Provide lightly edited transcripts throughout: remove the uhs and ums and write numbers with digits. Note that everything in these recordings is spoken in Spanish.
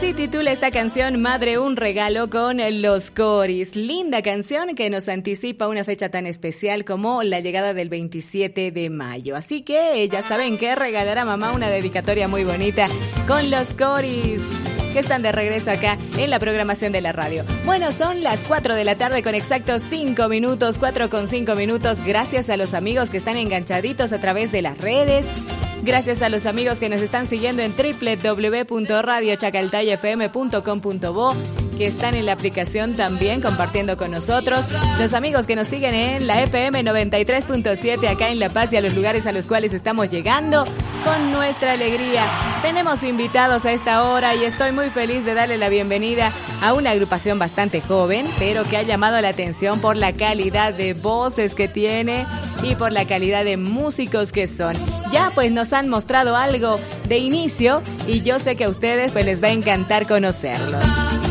Así titula esta canción Madre un regalo con Los Coris. Linda canción que nos anticipa una fecha tan especial como la llegada del 27 de mayo. Así que ya saben que regalar a mamá una dedicatoria muy bonita con Los Coris, que están de regreso acá en la programación de la radio. Bueno, son las 4 de la tarde con exactos 5 minutos, 4 con 5 minutos. Gracias a los amigos que están enganchaditos a través de las redes. Gracias a los amigos que nos están siguiendo en www.radiochacaltayfm.com.bo, que están en la aplicación también compartiendo con nosotros. Los amigos que nos siguen en la FM 93.7 acá en La Paz y a los lugares a los cuales estamos llegando con nuestra alegría. Tenemos invitados a esta hora y estoy muy feliz de darle la bienvenida a una agrupación bastante joven, pero que ha llamado la atención por la calidad de voces que tiene y por la calidad de músicos que son. Ya pues nos han mostrado algo de inicio y yo sé que a ustedes pues les va a encantar conocerlos.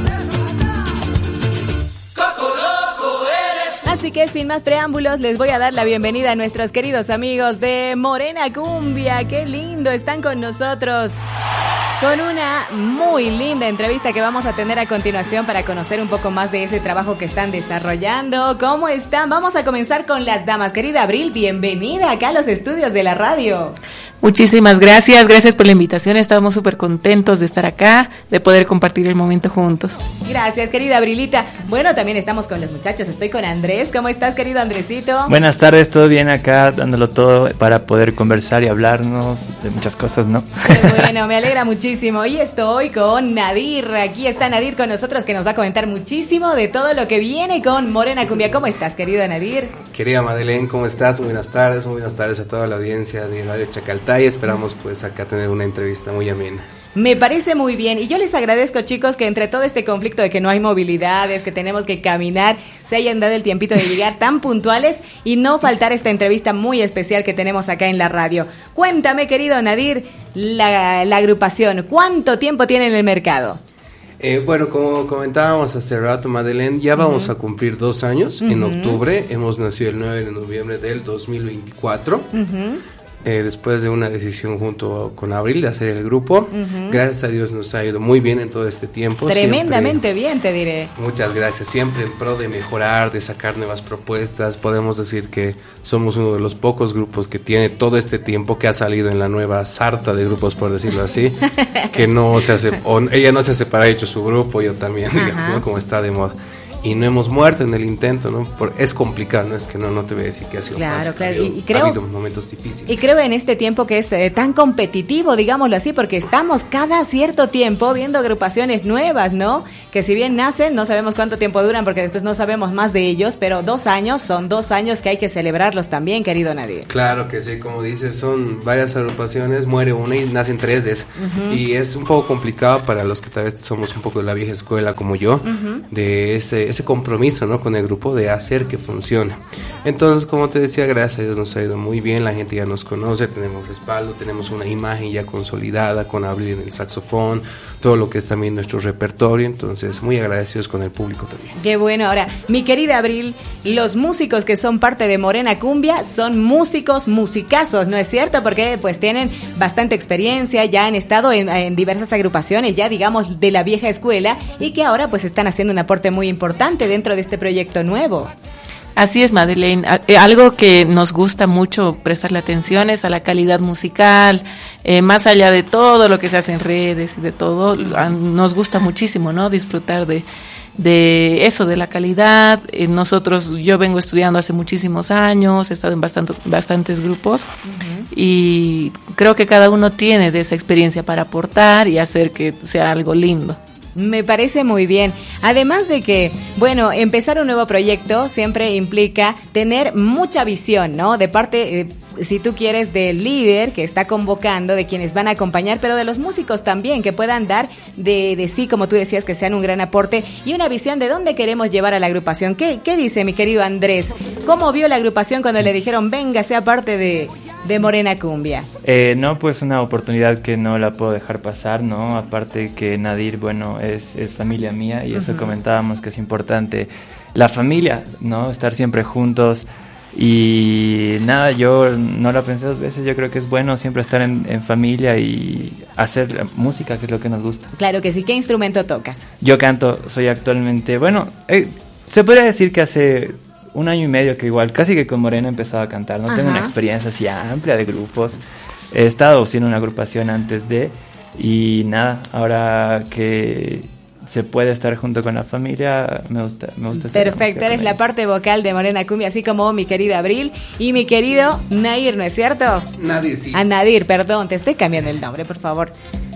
Así que sin más preámbulos les voy a dar la bienvenida a nuestros queridos amigos de Morena Cumbia. ¡Qué lindo! Están con nosotros con una muy linda entrevista que vamos a tener a continuación para conocer un poco más de ese trabajo que están desarrollando. ¿Cómo están? Vamos a comenzar con las damas. Querida Abril, bienvenida acá a los estudios de la radio. Muchísimas gracias por la invitación, estamos súper contentos de estar acá, de poder compartir el momento juntos. Gracias, querida Abrilita. Bueno, también estamos con los muchachos, estoy con Andrés. ¿Cómo estás, querido Andresito? Buenas tardes, todo bien acá, dándolo todo para poder conversar y hablarnos de muchas cosas, ¿no? Qué bueno, me alegra muchísimo. Y estoy con Nadir, aquí está Nadir con nosotros que nos va a comentar muchísimo de todo lo que viene con Morena Cumbia. ¿Cómo estás, querido Nadir? Querida Madeleine, ¿cómo estás? Muy buenas tardes a toda la audiencia de Radio Chacaltay. Y esperamos pues acá tener una entrevista muy amena. Me parece muy bien y yo les agradezco, chicos, que entre todo este conflicto de que no hay movilidades, que tenemos que caminar, se hayan dado el tiempito de llegar tan puntuales y no faltar esta entrevista muy especial que tenemos acá en la radio. Cuéntame, querido Nadir, la agrupación, ¿cuánto tiempo tiene en el mercado? Bueno, como comentábamos hace rato, Madeleine, ya vamos a cumplir 2 años en octubre. Hemos nacido el 9 de noviembre del 2024. Después de una decisión junto con Abril de hacer el grupo. Gracias a Dios nos ha ido muy bien en todo este tiempo. Tremendamente bien, te diré. Muchas gracias, siempre en pro de mejorar, de sacar nuevas propuestas. Podemos decir que somos uno de los pocos grupos que tiene todo este tiempo, que ha salido en la nueva sarta de grupos, por decirlo así, que no se hace, ella no se ha separado, ha hecho su grupo, yo también, digamos, ¿no? Como está de moda. Y no hemos muerto en el intento, ¿no? Es complicado, no es que no te voy a decir que ha sido fácil. Claro, ha habido momentos difíciles. Y creo en este tiempo que es tan competitivo, digámoslo así, porque estamos cada cierto tiempo viendo agrupaciones nuevas, ¿no? Que si bien nacen, no sabemos cuánto tiempo duran, porque después no sabemos más de ellos, pero 2 años son 2 años que hay que celebrarlos también, querido Nadir. Claro que sí, como dices, son varias agrupaciones, muere una y nacen 3 de esas. Y es un poco complicado para los que tal vez somos un poco de la vieja escuela como yo, de ese compromiso, ¿no? Con el grupo de hacer que funcione. Entonces, como te decía, gracias a Dios nos ha ido muy bien, la gente ya nos conoce, tenemos respaldo, tenemos una imagen ya consolidada con Abril en el saxofón, todo lo que es también nuestro repertorio, entonces muy agradecidos con el público también. Qué bueno. Ahora, mi querida Abril, los músicos que son parte de Morena Cumbia son músicos musicazos, ¿no es cierto? Porque pues tienen bastante experiencia, ya han estado en diversas agrupaciones, ya digamos de la vieja escuela, y que ahora pues están haciendo un aporte muy importante dentro de este proyecto nuevo. Así es, Madeleine. Algo que nos gusta mucho prestarle atención es a la calidad musical, más allá de todo lo que se hace en redes y de todo, nos gusta muchísimo, ¿no? Disfrutar de eso, de la calidad. Yo vengo estudiando hace muchísimos años, he estado en bastantes grupos y creo que cada uno tiene de esa experiencia para aportar y hacer que sea algo lindo. Me parece muy bien. Además de que, bueno, empezar un nuevo proyecto siempre implica tener mucha visión, ¿no? De parte, si tú quieres, del líder que está convocando, de quienes van a acompañar, pero de los músicos también, que puedan dar de sí, como tú decías, que sean un gran aporte y una visión de dónde queremos llevar a la agrupación. ¿Qué dice mi querido Andrés? ¿Cómo vio la agrupación cuando le dijeron, venga, sea parte de Morena Cumbia? No, pues una oportunidad que no la puedo dejar pasar, ¿no? Aparte que Nadir, bueno, es familia mía y eso comentábamos que es importante, la familia, ¿no? Estar siempre juntos, Y nada, yo no lo pensé 2 veces, yo creo que es bueno siempre estar en familia y hacer música, que es lo que nos gusta. Claro que sí. ¿Qué instrumento tocas? Yo canto, soy actualmente, bueno, se podría decir que hace 1 año y medio que igual, casi que con Morena he empezado a cantar, no tengo una experiencia así amplia de grupos, he estado haciendo una agrupación antes y nada, ahora que se puede estar junto con la familia, me gusta. Perfecto, eres la parte vocal de Morena Cumbia, así como mi querida Abril y mi querido Nair, ¿no es cierto? Nadir, sí. Nadir, perdón, te estoy cambiando el nombre, por favor.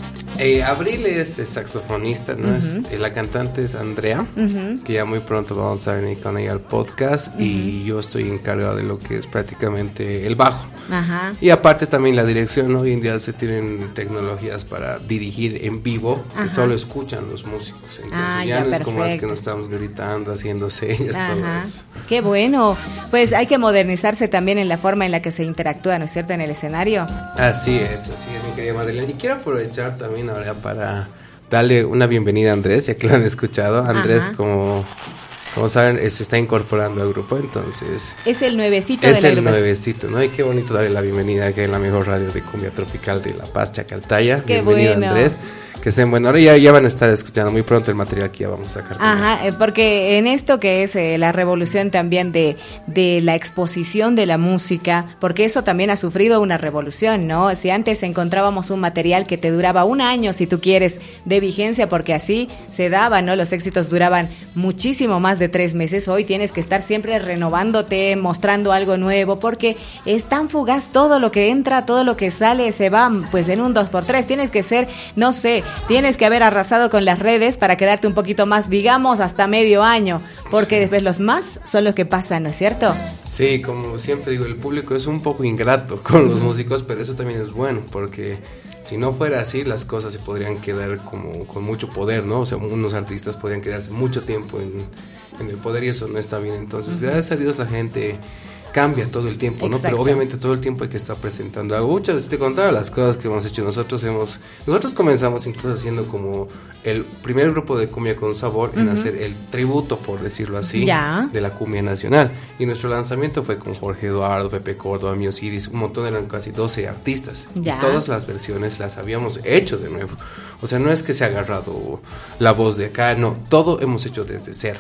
Abril es saxofonista, ¿no? La cantante es Andrea, que ya muy pronto vamos a venir con ella al podcast, y yo estoy encargado de lo que es prácticamente el bajo. Y aparte también la dirección, ¿no? Hoy en día se tienen tecnologías para dirigir en vivo, que solo escuchan los músicos, entonces ya no es como que nos estamos gritando, haciendo señas, todo eso. Qué bueno, pues hay que modernizarse también en la forma en la que se interactúa, ¿no es cierto?, en el escenario. Así es, mi querida Madeleine, y quiero aprovechar también ahora para darle una bienvenida a Andrés, ya que lo han escuchado. Andrés, como saben, se está incorporando al grupo, entonces... Es el nuevecito de la agrupación. Es el nuevecito, ¿no? Y qué bonito darle la bienvenida aquí en la mejor radio de cumbia tropical de La Paz, Chacaltaya. Qué bienvenido, bueno. Andrés. Que estén bueno, ahora ya van a estar escuchando muy pronto el material que ya vamos a sacar. Porque en esto que es la revolución también de la exposición de la música, porque eso también ha sufrido una revolución, ¿no? Si antes encontrábamos un material que te duraba 1 año, si tú quieres, de vigencia, porque así se daba, ¿no? Los éxitos duraban muchísimo más de 3 meses. Hoy tienes que estar siempre renovándote, mostrando algo nuevo, porque es tan fugaz todo lo que entra, todo lo que sale, se va pues en un 2x3. Tienes que ser, no sé, tienes que haber arrasado con las redes para quedarte un poquito más, digamos, hasta medio año, porque después los más son los que pasan, ¿no es cierto? Sí, como siempre digo, el público es un poco ingrato con los músicos, pero eso también es bueno, porque si no fuera así, las cosas se podrían quedar como con mucho poder, ¿no? O sea, unos artistas podrían quedarse mucho tiempo en el poder y eso no está bien. Entonces, gracias a Dios la gente cambia todo el tiempo, ¿no? Pero obviamente todo el tiempo hay que estar presentando algo. Muchas, te contaba las cosas que hemos hecho. Nosotros comenzamos incluso haciendo como el primer grupo de cumbia con sabor en hacer el tributo, por decirlo así, de la cumbia nacional. Y nuestro lanzamiento fue con Jorge Eduardo, Pepe Córdoba, Mio Ciris, un montón, eran casi 12 artistas. Y todas las versiones las habíamos hecho de nuevo. O sea, no es que se ha agarrado la voz de acá, no, todo hemos hecho desde cero.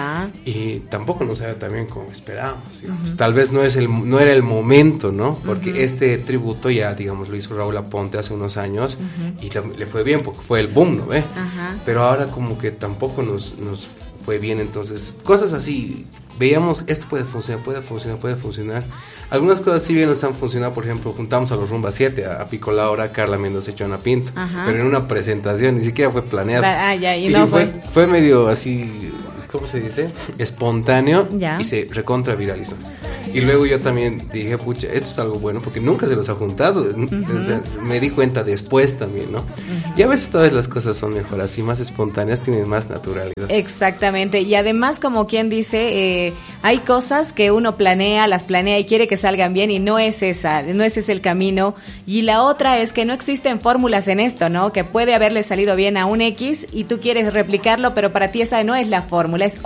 Y tampoco nos salió también como esperábamos. Tal vez no era el momento, ¿no? Porque este tributo ya, digamos, lo hizo Raúl Aponte hace unos años y le fue bien porque fue el boom, ¿no ve? Pero ahora como que tampoco nos fue bien, entonces cosas así, veíamos, esto puede funcionar. Algunas cosas sí bien nos han funcionado, por ejemplo, juntamos a los Rumba 7, a Pico Laura, Carla Mendoza y Joana Pinto, pero en una presentación, ni siquiera fue planeado. Y no fue medio así, ¿cómo se dice? Espontáneo, y se recontra viralizó. Y luego yo también dije, pucha, esto es algo bueno porque nunca se los ha juntado. O sea, me di cuenta después también, ¿no? Y a veces todas las cosas son mejor así, más espontáneas, tienen más naturalidad. Exactamente, y además, como quien dice, hay cosas que uno las planea y quiere que salgan bien y no es ese el camino. Y la otra es que no existen fórmulas en esto, ¿no? Que puede haberle salido bien a un X y tú quieres replicarlo, pero para ti esa no es la fórmula, es